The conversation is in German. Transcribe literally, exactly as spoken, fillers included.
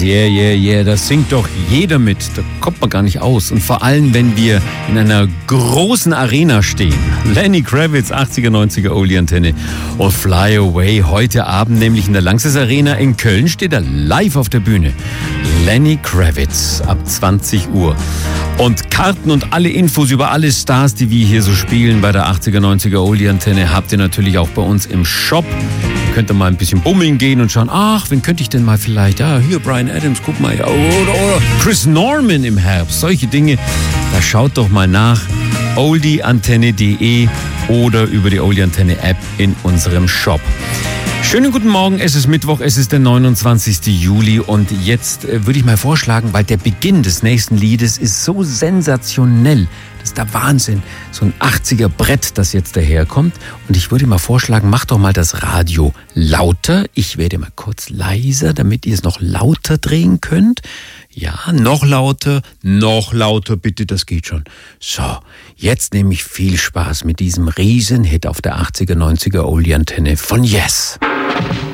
dieses Yeah, yeah, yeah, das singt doch jeder mit. Da kommt man gar nicht aus. Und vor allem, wenn wir in einer großen Arena stehen. Lenny Kravitz, achtziger, neunziger Oldie-Antenne und Fly Away. Heute Abend nämlich in der Lanxess Arena in Köln steht er live auf der Bühne. Lenny Kravitz ab zwanzig Uhr. Und Karten und alle Infos über alle Stars, die wir hier so spielen bei der achtziger, neunziger Oldie-Antenne, habt ihr natürlich auch bei uns im Shop. Ihr könnt da mal ein bisschen bummeln gehen und schauen, ach, wen könnte ich denn mal vielleicht, ja, hier Bryan Adams, guck mal, ja, oder, oder Chris Norman im Herbst, solche Dinge. Da schaut doch mal nach, oldie antenne punkt de oder über die Oldie-Antenne-App in unserem Shop. Schönen guten Morgen, es ist Mittwoch, es ist der neunundzwanzigster Juli und jetzt äh, würde ich mal vorschlagen, weil der Beginn des nächsten Liedes ist so sensationell, das ist der Wahnsinn, so ein achtziger Brett, das jetzt daherkommt und ich würde mal vorschlagen, mach doch mal das Radio lauter, ich werde mal kurz leiser, damit ihr es noch lauter drehen könnt. Ja, noch lauter, noch lauter, bitte, das geht schon. So, jetzt nehme ich viel Spaß mit diesem Riesenhit auf der achtziger, neunziger Oldie-Antenne von Yes.